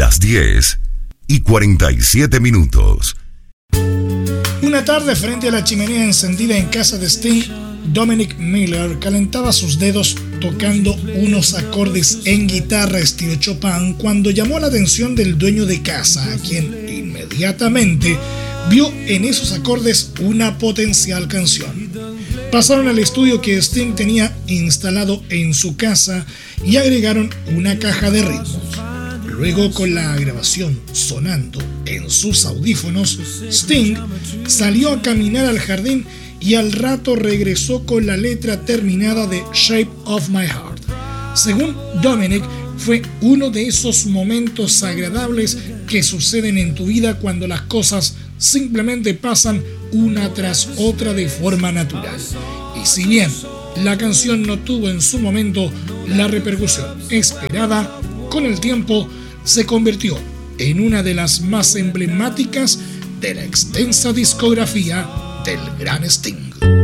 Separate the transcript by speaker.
Speaker 1: las 10:47.
Speaker 2: Una tarde, frente a la chimenea encendida en casa de Sting, Dominic Miller calentaba sus dedos tocando unos acordes en guitarra estilo Chopin cuando llamó la atención del dueño de casa, a quien inmediatamente vio en esos acordes una potencial canción. Pasaron al estudio que Sting tenía instalado en su casa y agregaron una caja de ritmos. Luego, con la grabación sonando en sus audífonos, Sting salió a caminar al jardín y al rato regresó con la letra terminada de Shape of My Heart. Según Dominic, fue uno de esos momentos agradables que suceden en tu vida cuando las cosas simplemente pasan una tras otra de forma natural. Y si bien la canción no tuvo en su momento la repercusión esperada, con el tiempo se convirtió en una de las más emblemáticas de la extensa discografía del gran Sting.